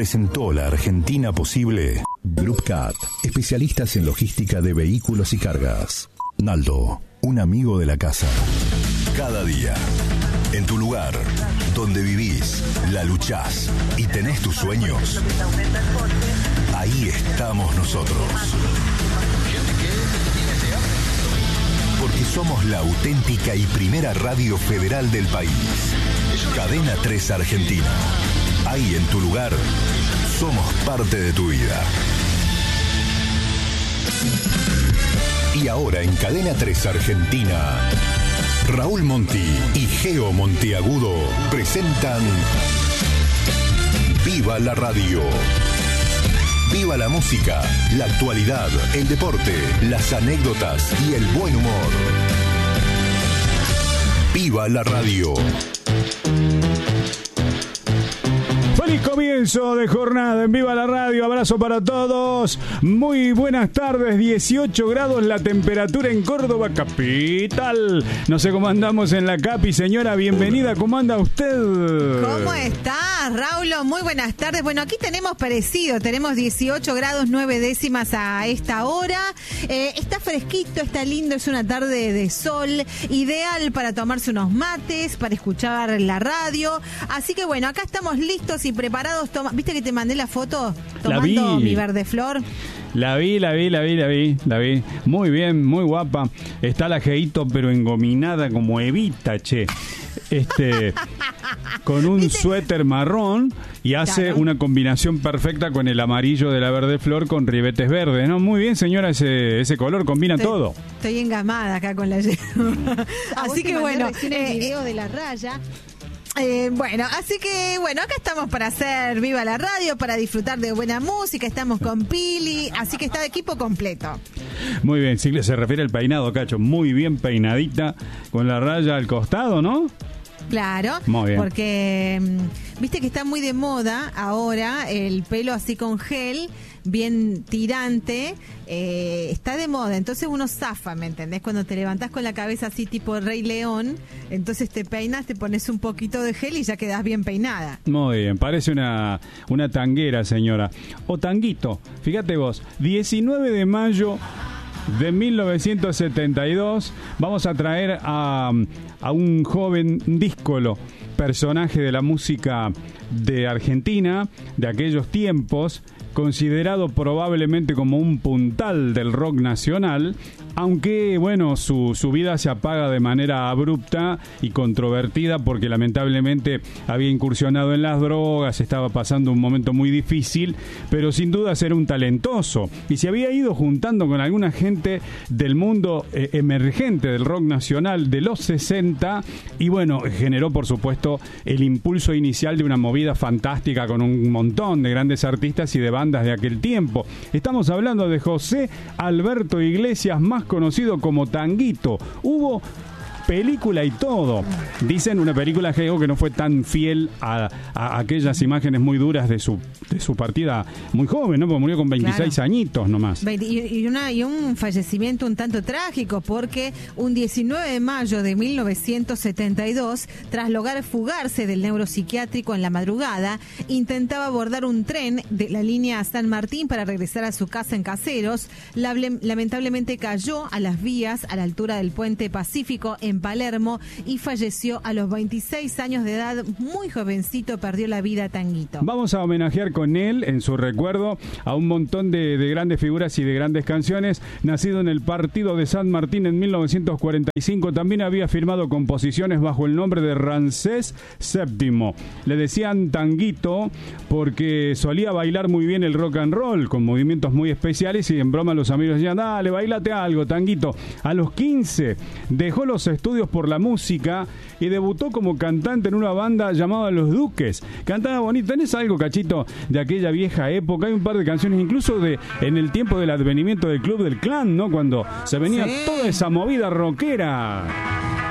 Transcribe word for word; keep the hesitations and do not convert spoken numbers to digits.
presentó la Argentina posible. Groupcat, especialistas en logística de vehículos y cargas. Naldo, un amigo de la casa. Cada día, en tu lugar, donde vivís, la luchás y tenés tus sueños, ahí estamos nosotros. Porque somos la auténtica y primera radio federal del país. Cadena tres Argentina. Ahí en tu lugar, somos parte de tu vida. Y ahora en Cadena tres Argentina, Raúl Monti y Geo Monteagudo presentan Viva la Radio. Viva la música, la actualidad, el deporte, las anécdotas y el buen humor. Viva la Radio. Feliz comienzo de jornada en Viva la Radio. Abrazo para todos. Muy buenas tardes. dieciocho grados la temperatura en Córdoba capital. No sé cómo andamos en la Capi, señora. Bienvenida. ¿Cómo anda usted? ¿Cómo estás, Raúl? Muy buenas tardes. Bueno, aquí tenemos parecido. Tenemos dieciocho grados nueve décimas a esta hora. Eh, está fresquito, está lindo. Es una tarde de sol. Ideal para tomarse unos mates, para escuchar la radio. Así que bueno, acá estamos listos y preparados. Toma, ¿viste que te mandé la foto tomando mi verde flor? La vi, la vi, la vi, la vi, la vi. Muy bien, muy guapa. Está la Geito, pero engominada como Evita, che. Este, con un ¿Viste? suéter marrón y hace claro. una combinación perfecta con el amarillo de la verde flor con ribetes verdes, ¿no? Muy bien, señora, ese ese color combina estoy, todo. Estoy engamada acá con la Así que bueno, eh, el video de la raya. Eh, bueno, así que bueno, acá estamos para hacer Viva la Radio, para disfrutar de buena música, estamos con Pili, así que está de equipo completo. Muy bien, sí, se refiere al peinado, Cacho, muy bien peinadita, con la raya al costado, ¿no? Claro, muy bien. Porque viste que está muy de moda ahora el pelo así con gel, bien tirante, eh, está de moda, entonces uno zafa, ¿me entendés? Cuando te levantás con la cabeza así tipo Rey León, entonces te peinas, te pones un poquito de gel y ya quedás bien peinada. Muy bien, parece una, una tanguera, señora. O tanguito, fíjate vos, diecinueve de mayo de mil novecientos setenta y dos, vamos a traer a, a un joven díscolo, personaje de la música de Argentina, de aquellos tiempos, considerado probablemente como un puntal del rock nacional, aunque, bueno, su, su vida se apaga de manera abrupta y controvertida porque lamentablemente había incursionado en las drogas, estaba pasando un momento muy difícil, pero sin duda era un talentoso y se había ido juntando con alguna gente del mundo eh, emergente del rock nacional de los sesenta y, bueno, generó, por supuesto, el impulso inicial de una movida fantástica con un montón de grandes artistas y de bandas de aquel tiempo. Estamos hablando de José Alberto Iglesias, más conocido como Tanguito. Hubo película y todo. Dicen una película, Geo, que no fue tan fiel a, a aquellas imágenes muy duras de su de su partida muy joven, ¿no? Porque murió con veintiséis claro. añitos nomás. Y, y, una, y un fallecimiento un tanto trágico, porque un diecinueve de mayo de mil novecientos setenta y dos, tras lograr fugarse del neuropsiquiátrico en la madrugada, intentaba abordar un tren de la línea San Martín para regresar a su casa en Caseros. Lamentablemente cayó a las vías a la altura del puente Pacífico en Palermo y falleció a los veintiséis años de edad. Muy jovencito perdió la vida Tanguito. Vamos a homenajear con él, en su recuerdo, a un montón de, de grandes figuras y de grandes canciones. Nacido en el partido de San Martín en mil novecientos cuarenta y cinco, también había firmado composiciones bajo el nombre de Ramsés séptimo. Le decían Tanguito porque solía bailar muy bien el rock and roll, con movimientos muy especiales, y en broma los amigos decían: dale, bailate algo, Tanguito. A los quince dejó los estudios por la música y debutó como cantante en una banda llamada Los Duques. Cantaba bonito. ¿Tenés algo, Cachito, de aquella vieja época? Hay un par de canciones, incluso de en el tiempo del advenimiento del Club del Clan, ¿no? Cuando se venía sí. toda esa movida rockera.